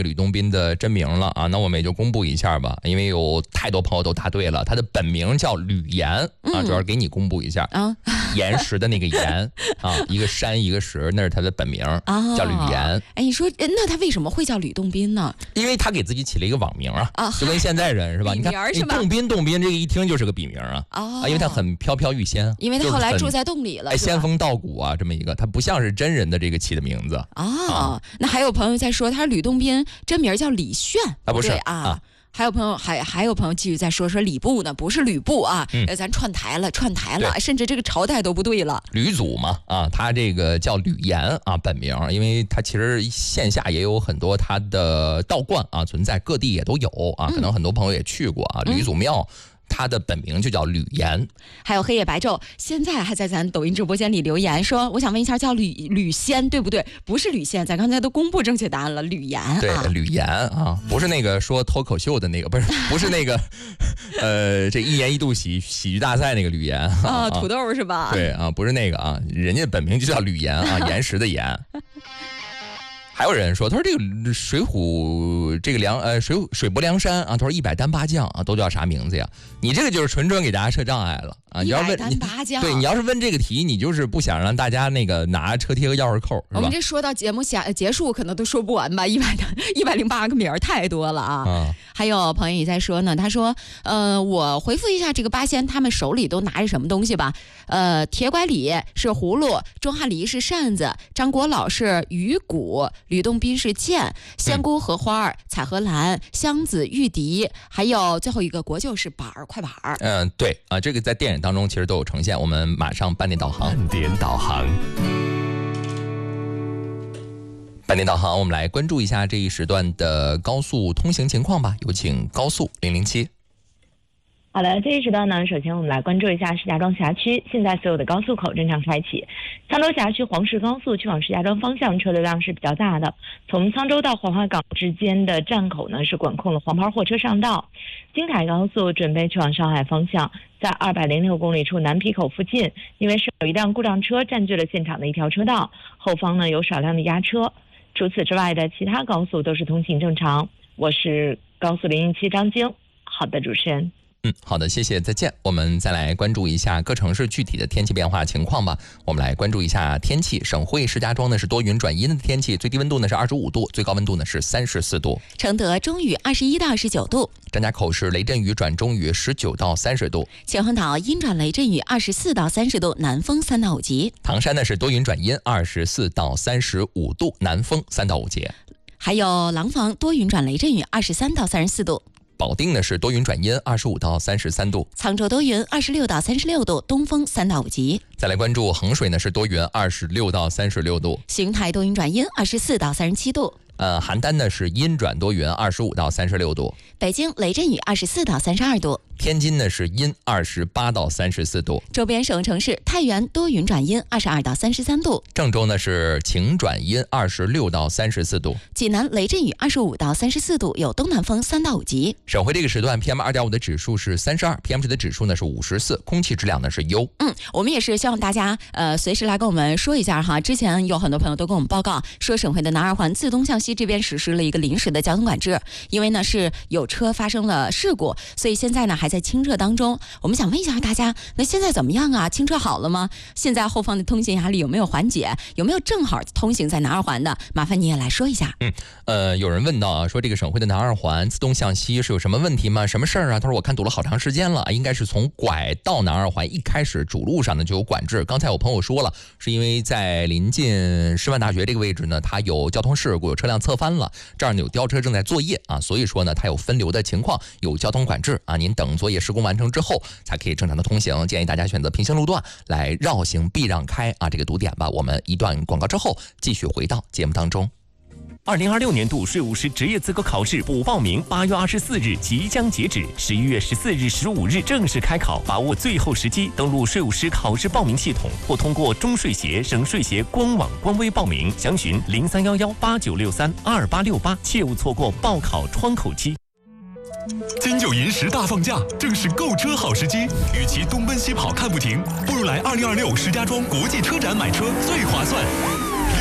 个吕洞宾的真名了啊，那我们也就公布一下吧，因为有太多朋友都答对了，他的本名叫吕岩啊，主要给你公布一下啊，岩石的那个岩啊，一个山一个石，那是他的本名叫吕岩。 哎，你说那他为什么会叫吕洞宾呢？ 因为他给自己起了一个网名啊，就跟现在人是吧？你看，你洞宾这个一听就是个笔名啊，因为他很飘飘欲仙， 因为他后来住在洞里了， 仙风道骨啊，这么一个，他不像是真人的这个起的名字那还有朋友在说，他吕洞宾真名叫李炫不是啊。还有朋友继续在说吕布呢，不是吕布啊，咱串台了，甚至这个朝代都不对了。 吕祖嘛啊，他这个叫吕岩啊，本名，因为他其实线下也有很多他的道观啊存在，各地也都有啊，可能很多朋友也去过啊，吕祖庙。他的本名就叫吕岩。 还有黑夜白昼现在还在咱抖音直播间里留言说，我想问一下叫吕仙对不对？不是吕仙，咱刚才都公布正确答案了，吕岩啊。 对，吕岩啊，不是那个说脱口秀的那个，不是那个这一年一度喜剧大赛那个吕岩啊，土豆是吧？ 对啊，不是那个啊，人家本名就叫吕岩啊，岩石的岩。还有人说，他说这个水浒这个水泊梁山啊，他说100单八将啊，都叫啥名字呀？你这个就是纯给大家设障碍了啊！你要问对，你要是问这个题，你就是不想让大家那个拿车贴和钥匙扣，是吧？ 我们这说到节目结束，可能都说不完吧，108个名儿太多了啊！还有朋友也在说呢，他说，我回复一下这个八仙，他们手里都拿着什么东西吧？铁拐李是葫芦，钟汉离是扇子，张国老是鱼骨，吕洞宾是剑，仙姑荷花、彩荷兰、箱子、玉笛，还有最后一个国舅是快板儿。 对啊，这个在电影当中其实都有呈现。我们马上半点导航。半点导航，我们来关注一下这一时段的高速通行情况吧。有请高速007。 好的，这一时段呢，首先我们来关注一下石家庄辖区，现在所有的高速口正常开启。沧州辖区黄石高速去往石家庄方向车流量是比较大的，从沧州到黄花岗之间的站口呢是管控了黄牌货车上道。京凯高速准备去往上海方向，在206公里处南皮口附近，因为是有一辆故障车占据了现场的一条车道，后方呢有少量的压车。除此之外的其他高速都是通行正常。我是高速007张晶。好的，主持人。 好的，谢谢，再见。我们再来关注一下各城市具体的天气变化情况吧。我们来关注一下天气。省会石家庄呢是多云转阴的天气，最低温度呢是25度，最高温度呢是34度。 承德中雨21到19度。 张家口是雷阵雨转中雨19到30度。 秦皇岛阴转雷阵雨24到30度，南风3到5级。 唐山呢是多云转阴24到35度，南风3到5级。 还有廊坊多云转雷阵雨23到34度。 保定呢是多云转阴25到33度。 沧州多云26到36度，东风3到5级。 再来关注衡水呢是多云26到36度。 邢台多云转阴24到37度。 邯郸呢是阴转多云25到36度。 北京雷阵雨24到32度。 天津呢是阴28到34度。 周边省城市太原多云转阴22到33度。 郑州呢是晴转阴26到34度。 济南雷阵雨25到34度，有东南风3到5级。 省会这个时段 PM2.5 的指数是32， PM 值的指数呢是54，空气质量呢是优。 我们也是希望大家随时来跟我们说一下哈。之前有很多朋友都跟我们报告说，省会的南二环自东向西这边实施了一个临时的交通管制，因为呢是有车发生了事故，所以现在呢还在清撤当中。我们想问一下大家，那现在怎么样啊？清撤好了吗？现在后方的通行压力有没有缓解？有没有正好通行在南二环的？麻烦你也来说一下。 有人问到啊，说这个省会的南二环自东向西是有什么问题吗？什么事儿啊？他说我看堵了好长时间了，应该是从拐到南二环一开始主路上呢就有管制。刚才有朋友说了，是因为在临近师范大学这个位置呢，它有交通事故，有车辆侧翻了，这儿呢有吊车正在作业啊，所以说呢它有分流的情况，有交通管制啊。您等作业施工完成之后才可以正常的通行，建议大家选择平行路段来绕行避让开啊这个堵点吧。我们一段广告之后继续回到节目当中。 2026年度税务师职业资格考试补报名8月24日即将截止，11月14日、15日正式开考，把握最后时机，登录税务师考试报名系统或通过中税协、省税协官网官微报名，详询031189632868，切勿错过报考窗口期。 金九银10大放假，正是购车好时机。与其东奔西跑看不停，不如来2026石家庄国际车展买车最划算。60余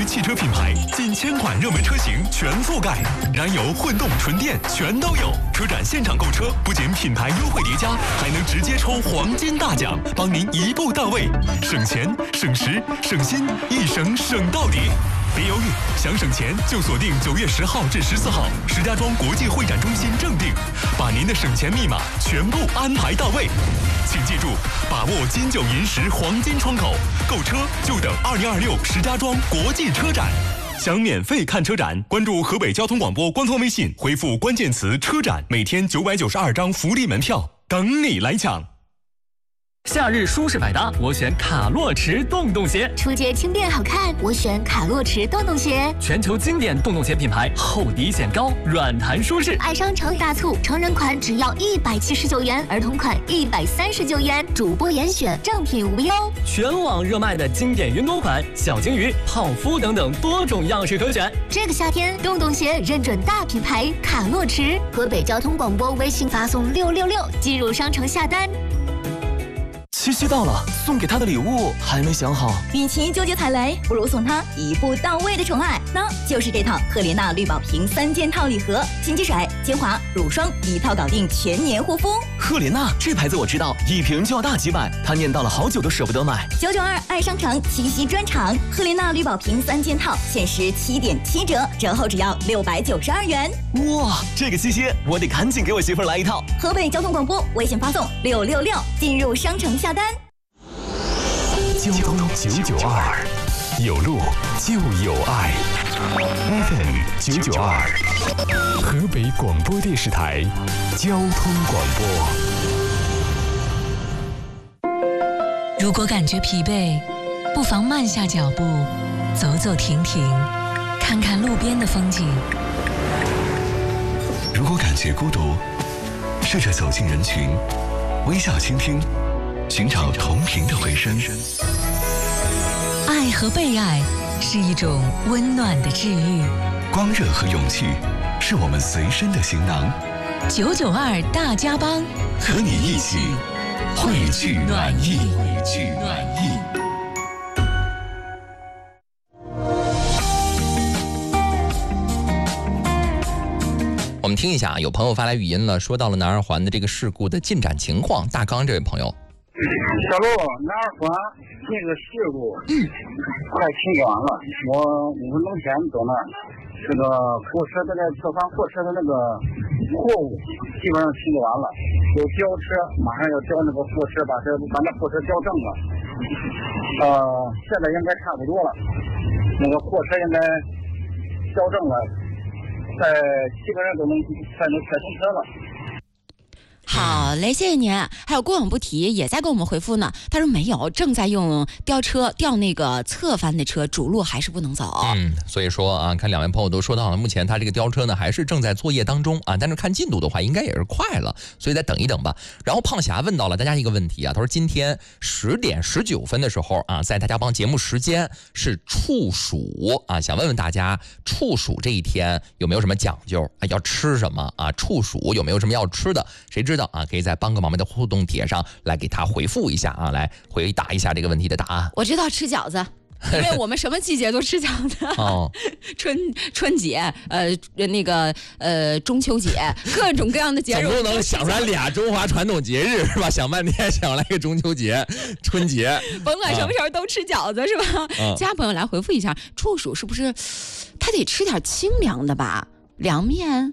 汽车品牌，近1000款热门车型全覆盖，燃油、混动、纯电全都有。车展现场购车，不仅品牌优惠叠加，还能直接抽黄金大奖，帮您一步到位，省钱、省时、省心，一省省到底。别犹豫，想省钱就锁定9月10号至14号，石家庄国际会展中心正定，把您的省钱密码全部安排到位。请记住，把握金9银10黄金窗口，购车就等2026石家庄国际车展。想免费看车展，关注河北交通广播官方微信，回复关键词“车展”，每天992张福利门票等你来抢。 夏日舒适百搭，我选卡洛驰洞洞鞋。 出街轻便好看，我选卡洛驰洞洞鞋。 全球经典洞洞鞋品牌，厚底显高，软弹舒适。 爱商城大促，成人款只要179元，儿童款139元，主播严选，正品无忧。 全网热卖的经典云朵款、小金鱼、泡芙等等多种样式可选。 这个夏天，洞洞鞋认准大品牌卡洛驰。河北交通广播微信发送666，进入商城下单。 七夕到了，送给他的礼物还没想好。 与其纠结踩雷，不如送他一步到位的宠爱，那就是这套赫莲娜绿宝瓶3件套礼盒，金鸡水、精华、乳霜一套搞定全年护肤。 赫莲娜这牌子我知道，一瓶就要大几百，他念叨了好久都舍不得买。 992爱商城七夕专场，赫莲娜绿宝瓶3件套限时7.7折，折后只要692元。 哇，这个七夕我得赶紧给我媳妇来一套。 河北交通广播微信发送666，进入商城下单。 交通992，有路就有爱。FM 992，河北广播电视台交通广播。 如果感觉疲惫，不妨慢下脚步，走走停停，看看路边的风景。 如果感觉孤独，试着走进人群，微笑倾听，寻找同频的回声。 爱和被爱是一种温暖的治愈， 光热和勇气是我们随身的行囊。 992大家帮， 和你一起汇聚暖意，汇聚暖意。 我们听一下，有朋友发来语音了，说到了南二环的这个事故的进展情况。大刚这位朋友， 小路南二环那个事故快清完了，我5分钟前走那儿，这个货车的侧方货车的那个货物基本上清理完了，有吊车，马上要吊那个货车，把那货车吊正了。现在应该差不多了，那个货车应该吊正了，基本上都能快通车了。 好嘞，谢谢您。还有过往不提也在给我们回复呢，他说没有，正在用吊车吊那个侧翻的车，主路还是不能走。 所以说啊，看两位朋友都说到了，目前他这个吊车呢还是正在作业当中啊，但是看进度的话应该也是快了，所以再等一等吧。然后胖霞问到了大家一个问题啊，他说今天10点19分的时候啊，在大家帮节目时间是处暑啊，想问问大家处暑这一天有没有什么讲究啊？要吃什么啊？处暑有没有什么要吃的？谁知道啊？可以在帮个忙的互动帖上来给他回复一下啊，来回答一下这个问题的答案。 我知道吃饺子。因为我们什么季节都吃饺子，春节，中秋节，各种各样的节日， 总不能想出来俩中华传统节日是吧？想半天想来个中秋节、春节， 甭管什么时候都吃饺子是吧？其他朋友来回复一下，处暑是不是他得吃点清凉的吧？凉面，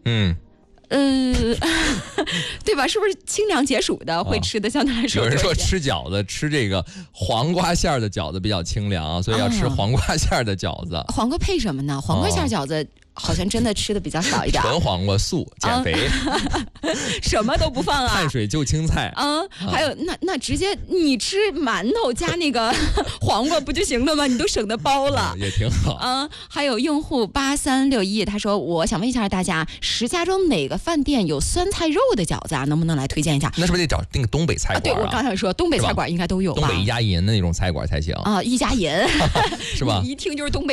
对吧？是不是清凉解暑的会吃的相对来说？ 有人说吃饺子吃这个黄瓜馅的饺子比较清凉，所以要吃黄瓜馅的饺子。 黄瓜配什么呢？黄瓜馅饺子好像真的吃的比较少一点。 纯黄瓜素减肥， 什么都不放啊， 碳水就青菜还有那直接你吃馒头加那个黄瓜不就行了吗？你都省得包了， 也挺好。 还有用户8361他说，我想问一下大家，石家庄哪个饭店有酸菜肉的饺子啊？能不能来推荐一下？ 那是不是得找那个东北菜馆？ 对，我刚才说东北菜馆应该都有吧？ 东北一家银的那种菜馆才行啊，一家银是吧？ 一听就是东北。